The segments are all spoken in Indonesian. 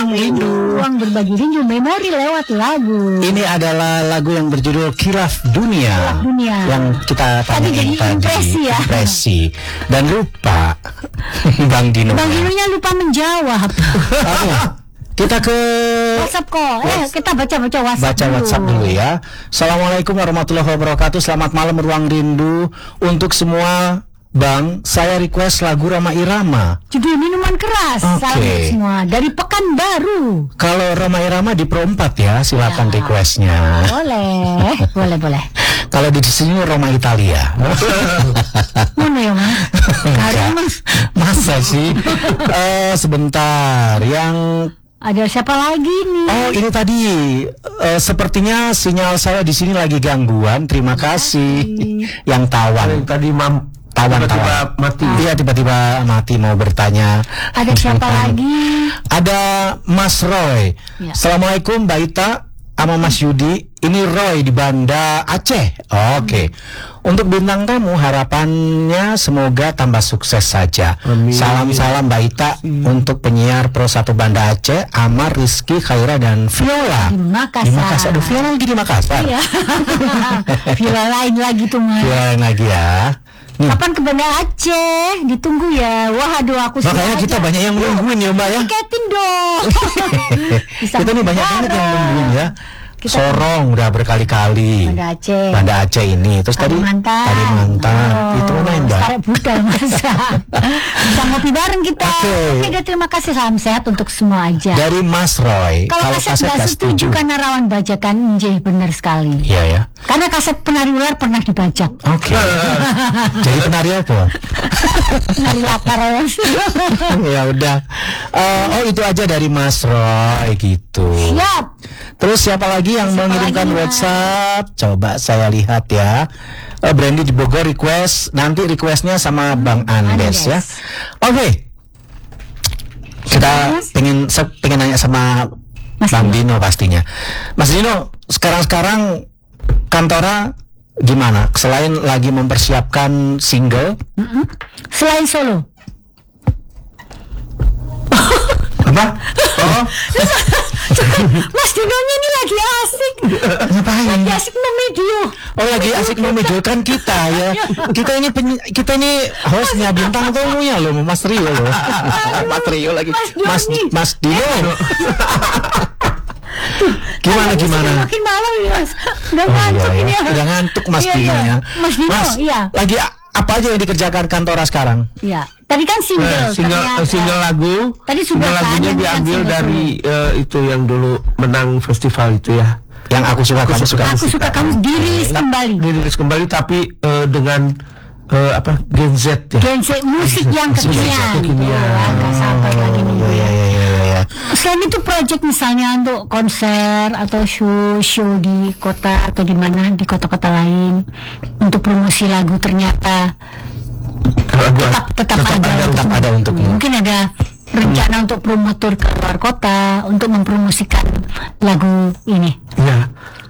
Ruang berbagi rindu memori lewat lagu. Ini adalah lagu yang berjudul Khilaf Dunia. Yang kita tanyain tadi. Impresi. Dan lupa Bang Dino. Bang Dinonya lupa menjawab. Kita ke WhatsApp kok. Kita baca WhatsApp. Baca WhatsApp dulu ya. Assalamualaikum warahmatullahi wabarakatuh. Selamat malam Ruang Rindu. Untuk semua Bang, saya request lagu Rhoma Irama. Judul Minuman Keras. Salam semua dari Pekanbaru. Kalau Rhoma Irama di Pro 4 ya, silakan requestnya. Boleh. Kalau di sini Rhoma Italia. Mana ya Mas? Masa sih? Sebentar, yang ada siapa lagi nih? Oh, ini tadi sepertinya sinyal saya di sini lagi gangguan. Terima kasih. Yang tawan tadi tiba-tiba mati. Iya, tiba-tiba mati mau bertanya. Ada siapa lagi? Ada Mas Roy. Ya. Assalamualaikum Mbak Ita sama Mas Yudi. Ini Roy di Banda Aceh. Oke. Untuk bintang tamu harapannya semoga tambah sukses saja. Salam-salam Mbak Ita untuk penyiar Pro 1 Banda Aceh, Amar, Rizky, Khaira dan Viola. Di Makassar. Aduh, Viola lagi di Makassar. Iya. Viola lain lagi tuh Mas. Viola lain lagi ya. Kapan ke Banda Aceh? Ditunggu ya. Wah, aduh aku makanya kita banyak yang nungguin ya Mbak ya. Tiketin dong. Kita nih banyak banget yang nungguin ya. Sorong udah berkali-kali. Banda Aceh ini. Terus Kalimantan. Itu main Mbak. Sekarang budal masa. Bisa ngopi bareng kita. Oke, terima kasih, salam sehat untuk semua aja. Dari Mas Roy. Kalau kaset gak setuju karena rawan bajakan, benar sekali. Iya ya. Karena kaset penari ular pernah dibajak. Oke. Jadi penari apa? Penari lapar ya udah. Oh itu aja dari Mas Roy gitu. Siap. Terus siapa lagi yang mengirimkan WhatsApp? Coba saya lihat ya. Brandy di Bogor request. Nanti requestnya sama Bang Andes ya. Oke. Kita pengen nanya sama Bang Dino pastinya. Mas Dino, sekarang Kantora gimana? Selain lagi mempersiapkan single, selain solo. Apa? Oh. Mas Dinonya ini lagi asik. Ngapain? Lagi asik memedio. Oh, lagi asik memedio kan kita ya. Kita ini hostnya, bintang tamunya loh, Mas Rio loh. Mas Rio lagi. Mas Dino. Gimana? Makin malam ya Mas. Udah ngantuk ini ya. Udah ngantuk Mas Dino ya. Mas Dino, iya. Lagi apa aja yang dikerjakan Kantora sekarang? Iya. Tadi kan single lagu. Tadi sudah lagunya diambil dari itu yang dulu menang festival itu ya. Yang aku suka kamu dirilis kembali tapi dengan Gen Z ya. Gen Z musik yang kekinian. Enggak sampai lagi nih. Iya. Selain itu project misalnya untuk konser atau show di kota atau di mana di kota-kota lain untuk promosi lagu ternyata tetap ada untuk mungkin ada rencana untuk promotor ke luar kota untuk mempromosikan lagu ini. Ya.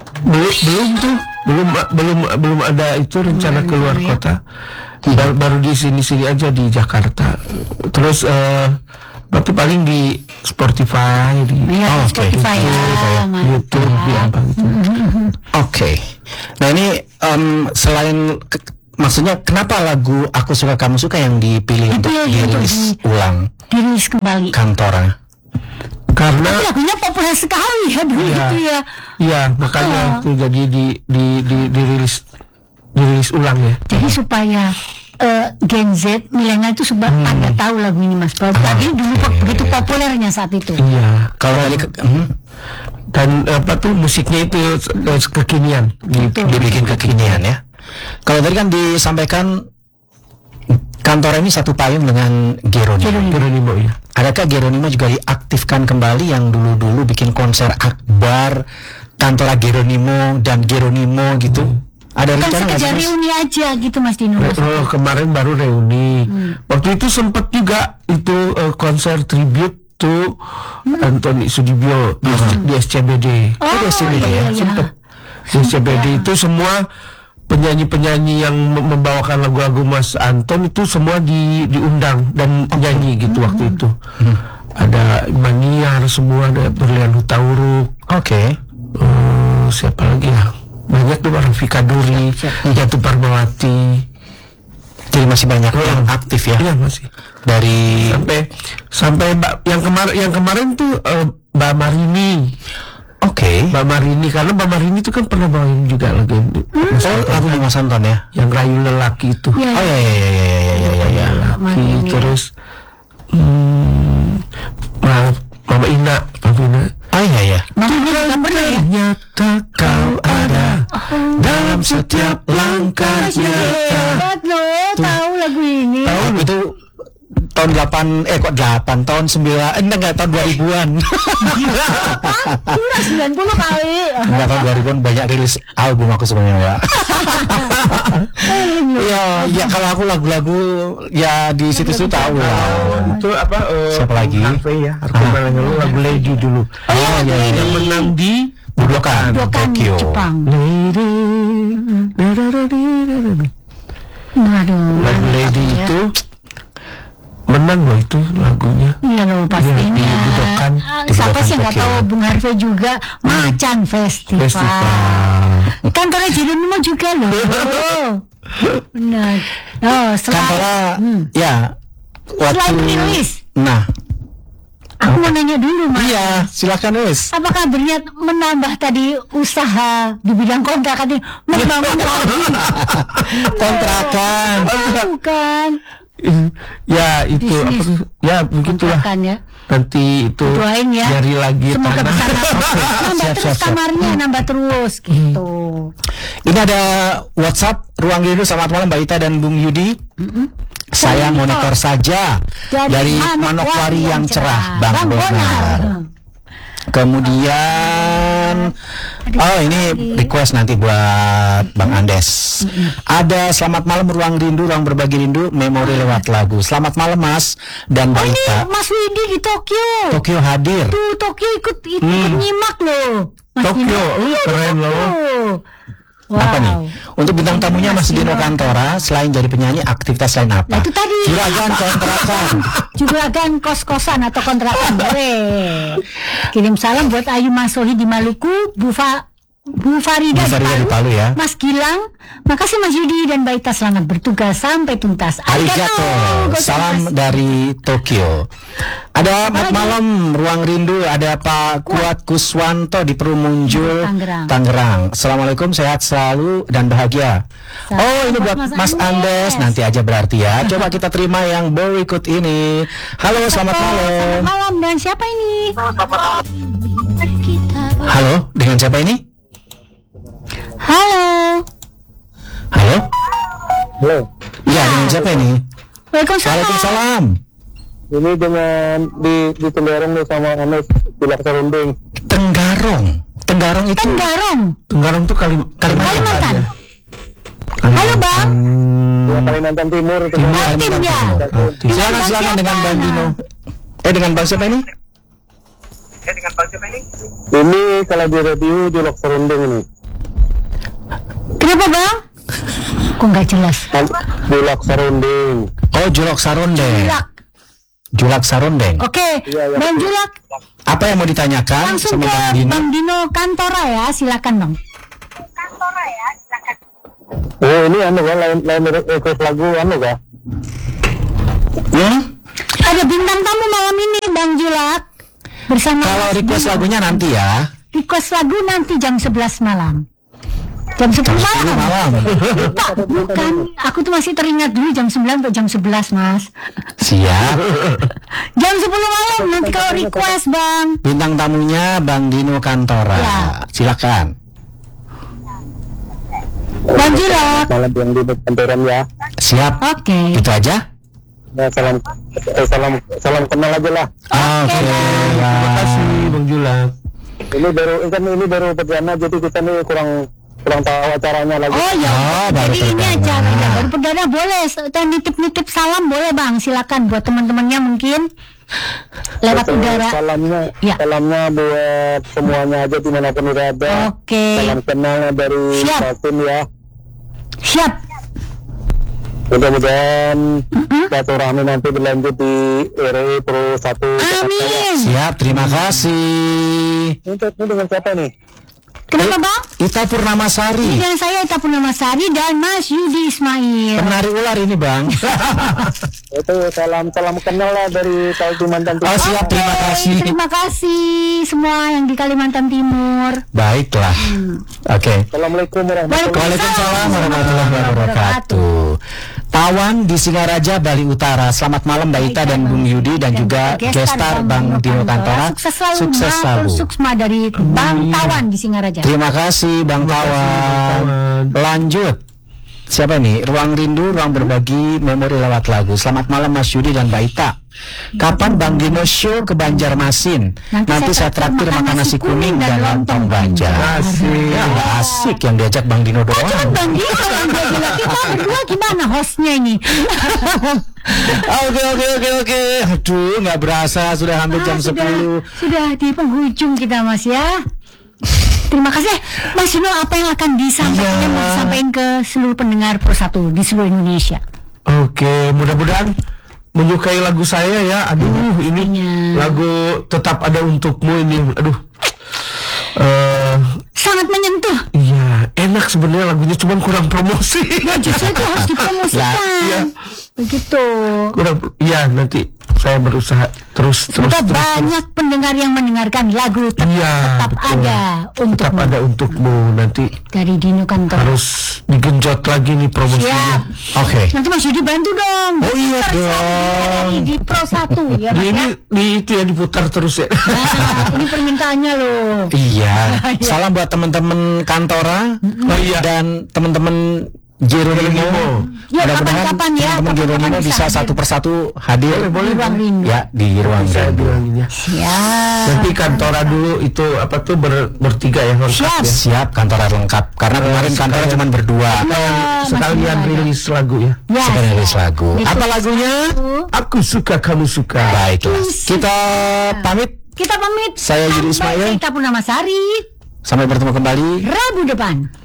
Belum ada itu rencana keluar kota. Baru di sini aja di Jakarta. Terus berarti paling di Spotify, Spotify ya, YouTube ya apa gitu. Oke. Nah ini selain maksudnya kenapa lagu Aku Suka Kamu Suka yang dipilih untuk dirilis ulang? Dirilis kembali. Kantora. Karena lagunya populer sekali ya dulu gitu ya. Iya, makanya itu jadi dirilis ulang ya. Jadi supaya Gen Z milenial itu pada tahu lagu ini Mas. Tadi dulu begitu populernya saat itu. Iya. Kalau dan musiknya itu kekinian, dibikin kekinian ya. Kalau tadi kan disampaikan Kantor ini satu payung dengan Geronimo ya. Adakah Geronimo juga diaktifkan kembali yang dulu bikin konser akbar Kantor Geronimo dan Geronimo gitu? Ada rencana nggak sih? Reuni aja gitu Mas Dino. Kemarin baru reuni. Waktu itu sempat juga itu konser tribute to Antoni Sudibyo di SCBD. Di SCBD ya. Sempat di SCBD itu semua penyanyi-penyanyi yang membawakan lagu-lagu Mas Anton itu semua diundang dan nyanyi gitu waktu itu. Ada Maniar, semua, ada Berlian Hutauruk. Oke. Siapa lagi ya? Banyak tuh, Rafika Duri, Jatuh Parmawati. Jadi masih banyak yang aktif ya. Iya, masih. Dari Sampai yang kemarin tuh Mbak Marini. Oke. Mbak Marini, karena Mbak Marini itu kan pernah bawain juga lagu lagu Mas Anton ya. yang Rayu Lelaki itu. Ya, Oh ya. Marini. Terus Mama Ina. Oh iya. Mama juga pernah ya. Ternyata kau ada dalam setiap langkahnya. Hebat loh, tahu lagu ini. Tahu itu tahun 8 tahun 9 enggak tahun 2000-an. Udah 90 kali. Enggak, tahun 2000-an banyak rilis album aku sebenarnya, Mbak. Ya kalau aku lagu-lagu ya di situ tahu lah. Itu apa? Siapa lagi? Cafe ya. Aku lagu Lady dulu. Oh iya. Yang menang di Budokan Tokyo. Jepang. Lady. Aduh. Lagu Lady Ya. itu menang loh itu lagunya. Iya loh pastinya. Di Budokan. Siapa sih nggak Tokyo. tahu Bung Harvey juga Macan Festival. Kantornya Jeronimo juga loh. Benar. Oh, Kantora ya selain rilis, Nah, aku mau nanya dulu, Mas. iya, silakan wis. Apakah berniat menambah tadi usaha di bidang kontrakan ini, membangun lagi? Kontrakan. Bukan. Ya itu apa Bisnis. tuh? Ya begitulah. Kontrakan ya. Nanti itu Doain ya. nyari lagi Semoga tanah. bisa nambah terus Siap. kamarnya, nambah terus gitu. Ini ada WhatsApp Ruang Rindu. Selamat malam Mbak Ita dan Bung Yudi. Saya monitor saja dari Manokwari yang cerah, Bang Bonar. Kemudian ini request nanti buat Bang Andes. Ada selamat malam Ruang Rindu, ruang berbagi rindu, memori lewat lagu. Selamat malam Mas dan Mbak Ini Ita. Mas Widi di Tokyo. Tokyo hadir. Tuh Tokyo ikut nyimak loh. Mas Tokyo, Widi. Iya, di keren Tokyo. loh. Wow. Apa nih? Untuk bintang tamunya Mas Dino Kantora, selain jadi penyanyi, aktivitas lain apa? Nah, itu tadi. Juragan kontrakan. Juragan kos-kosan atau kontrakan boleh. Kirim salam buat Ayu Masohi di Maluku, Bu Farida di Palu ya. Mas Gilang, makasih Mas Yudi dan Mbak Ita, selamat bertugas sampai tuntas. Arigato. Salam dari Tokyo. Ada malam Ruang Rindu, ada Pak Kuat Kuswanto di Perumunjul, Tangerang. Assalamualaikum, sehat selalu dan bahagia. Oh, ini buat Mas Andes. Nanti aja berarti ya. Coba kita terima yang berikut ini. Halo, selamat malam. Selamat malam, dan siapa ini? Halo, dengan siapa ini? Halo. Halo? Halo, Ya, dengan siapa ini? Waalaikumsalam. Waalaikumsalam. ini dengan di Tenggarong nih sama Anes di Laksarunding. Tenggarong itu Tenggarong tuh Kalimantan. Halo Bang. Ya, Kalimantan Timur itu. Tim ya. Silakan dengan Bang Dino. Dengan Bang siapa ini? Ini kalau di radio di Laksarunding ini. Kenapa Bang? Kok nggak jelas? Di Laksarunding. Oh, Julak Sarondeng. Julak Sarondeng. Oke, Iya, Bang Julak, Apa yang mau ditanyakan langsung sama ke Bang Dino? Bang Dino Kantora ya, silakan Bang. Oh, ini lain request lagu kah? Ada bintang tamu malam ini Bang Julak bersama. Kalau request lagunya nanti ya. Request lagu nanti jam 11 malam. Jam 10 malam. Bukan, aku tuh masih teringat dulu jam 9 atau jam 11 Mas. Siap. Jam 10 malam nanti kalau request Bang. Bintang tamunya Bang Dino Kantora. Ya. Silakan. Bang Julak. Malam yang di kantoran ya. Siap. Oke. Itu aja. Ya, salam kenal aja lah. Oke. Terima kasih Bang Julak. Ini baru perdana, jadi kita nih kurang tahu acaranya lagi. Oh ya, baru jadi ini perdana. aja ya, baru perdana boleh. Nitip salam boleh Bang, silakan buat teman-temannya mungkin lewat Betul, udara. Salamnya buat semuanya aja dimanapun berada. Oke. Salam kenalnya dari Siap. Batin ya. Siap. Mudah-mudahan silaturahmi nanti berlanjut di RI Pro 1. Amin. Siap, terima kasih. Ini dengan siapa nih? Kenapa Bang? Ita Purnamasari, Dan saya Ita Purnamasari dan Mas Yudi Ismail. penari ular ini Bang. Itu salam kenal lah dari Kalimantan Oh Timur. siap, terima kasih. Terima kasih semua yang di Kalimantan Timur. Baiklah. Oke. Assalamualaikum warahmatullahi Waalaikumsalam warahmatullahi wabarakatuh. Tawan di Singaraja, Bali Utara. Selamat malam Mbak Ita dan Bung Yudi dan juga gestar Bang Dino Kantora. Sukses selalu. Suksma dari Bang Tawan di Singaraja. Terima kasih Bang Tawan. Lanjut. Siapa ini? Ruang Rindu, ruang berbagi memori lewat lagu. Selamat malam Mas Yudi dan Mbak Ita. Kapan Bang Dino show ke Banjarmasin? Nanti saya traktir makan nasi kuning dan lontong Banjar. Asik. Ya, asik yang diajak Bang Dino doang. Kan Bang Dino yang dia bilang, kita berdua gimana hostnya ini? Oke. Aduh, nggak berasa sudah hampir jam 10. Sudah di penghujung kita Mas ya. Terima kasih Mas Dino, apa yang akan disampaikan yang mau disampaikan ke seluruh pendengar Pro 1 di seluruh Indonesia? Oke, mudah-mudahan menyukai lagu saya ya. Aduh, ini lagu Tetap Ada Untukmu ini. Aduh. Sangat menyentuh. Iya, enak sebenarnya lagunya, cuman kurang promosi. Ya justru itu harus dipromosikan. Iya. Begitu. Iya, nanti saya berusaha terus. Semoga banyak pendengar yang mendengarkan lagu Tetap betul. Ada Untukmu. Tetap Ada Untukmu. Nanti Dari Dino Kantor. harus digenjot lagi nih promosinya. Siap. Oke. Nanti Mas Yudi bantu dong. Oh iya dong. Di Pro 1 ya Mas ya. Ini itu ya diputar terus ya. Nah, ini permintaannya loh. Iya. Salam buat teman-teman Kantora. Oh iya. Dan teman-teman Jeronimo. Ya, Mudah-mudahan kapan-kapan ya, teman-teman kapan-kapan Jeronimo bisa bisa hadir. satu persatu hadir. Di ruang rindu. Ya, di ruang Saya rindu. bilangin ya. Siap. Nanti Kantora dulu itu apa tuh bertiga yang lengkap Siap. ya. Siap, Kantora lengkap. Karena kemarin Kantora cuma berdua. Sekalian Masih rilis lagu ya. Ya, Sekalian rilis lagu. Di Apa Pro lagunya? 1. Aku suka kamu suka. Baiklah. Kita pamit. Kita pamit. Saya Yudi Sampai Ismail. Ita Purnamasari. Sampai bertemu kembali. Rabu depan.